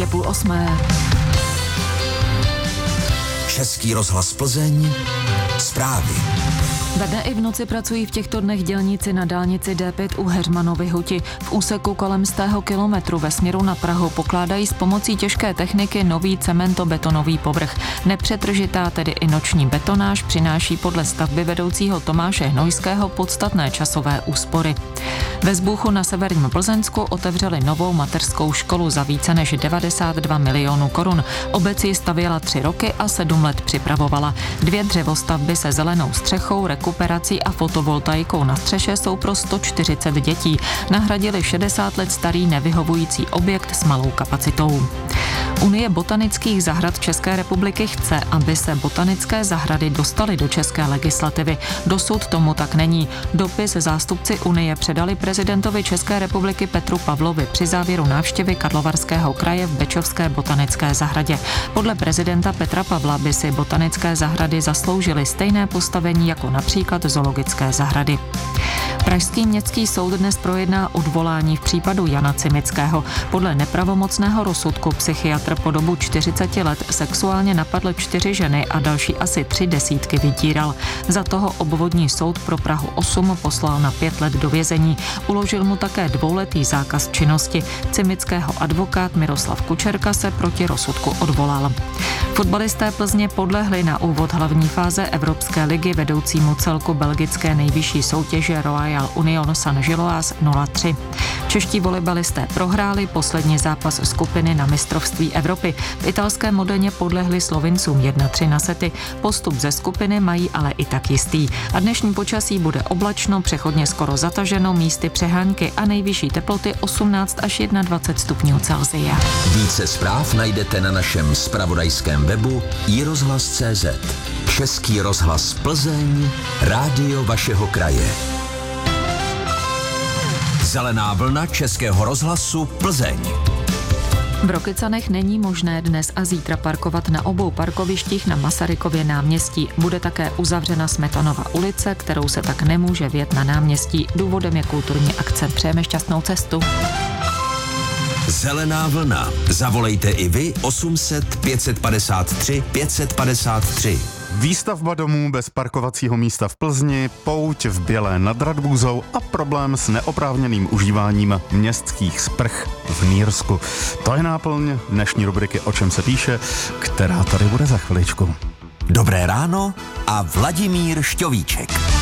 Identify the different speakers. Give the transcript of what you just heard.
Speaker 1: je 7:30.
Speaker 2: Český rozhlas Plzeň, zprávy.
Speaker 1: Ve dne i v noci pracují v těchto dnech dělníci na dálnici D5 u Heřmanovy Huti. V úseku kolem 100 kilometru ve směru na Prahu pokládají s pomocí těžké techniky nový cementobetonový povrch. Nepřetržitá, tedy i noční betonáž, přináší podle stavby vedoucího Tomáše Hnojského podstatné časové úspory. Ve Zbůchu na severním Plzeňsku otevřeli novou mateřskou školu za více než 92 milionů korun. Obec ji stavěla 3 roky a 7 let připravovala. 2 dřevostavby se zelenou střechou, rekuperací a fotovoltaikou na střeše jsou pro 140 dětí. Nahradili 60 let starý nevyhovující objekt s malou kapacitou. Unie botanických zahrad České republiky chce, aby se botanické zahrady dostaly do české legislativy. Dosud tomu tak není. Dopis zástupci Unie předali prezidentovi České republiky Petru Pavlovi při závěru návštěvy Karlovarského kraje v Bečovské botanické zahradě. Podle prezidenta Petra Pavla by si botanické zahrady zasloužily stejné postavení jako například zoologické zahrady. Pražský městský soud dnes projedná odvolání v případu Jana Cimického. Podle nepravomocného rozsudku psychiatr po dobu 40 let sexuálně napadl 4 ženy a další asi 3 desítky vydíral. Za toho obvodní soud pro Prahu 8 poslal na 5 let do vězení. Uložil mu také 2letý zákaz činnosti. Cimického advokát Miroslav Kučerka se proti rozsudku odvolal. Fotbalisté Plzně podlehli na úvod hlavní fáze Evropské ligy vedoucímu celku belgické nejvyšší soutěže Royal Union Saint-Gilloise 0-3. Čeští volejbalisté prohráli poslední zápas skupiny na mistrovství Evropy. V italském Modeně podlehli Slovincům 1-3 na sety. Postup ze skupiny mají ale i tak jistý. A dnešní počasí bude oblačno, přechodně skoro zataženo, místy přehánky a nejvyšší teploty 18 až 21 stupňů Celsia.
Speaker 2: Více zpráv najdete na našem zpravodajském webu iRozhlas.cz. Český rozhlas Plzeň, rádio vašeho kraje. Zelená vlna Českého rozhlasu Plzeň.
Speaker 1: V Rokycanech není možné dnes a zítra parkovat na obou parkovištích na Masarykově náměstí. Bude také uzavřena Smetanova ulice, kterou se tak nemůže vjet na náměstí. Důvodem je kulturní akce. Přejeme šťastnou cestu.
Speaker 2: Zelená vlna. Zavolejte i vy 800 553 553.
Speaker 3: Výstavba domů bez parkovacího místa v Plzni, pouť v Bělé nad Radbůzou a problém s neoprávněným užíváním městských sprch v Nýrsku. To je náplň dnešní rubriky O čem se píše, která tady bude za chviličku.
Speaker 2: Dobré ráno a Vladimír Šťovíček.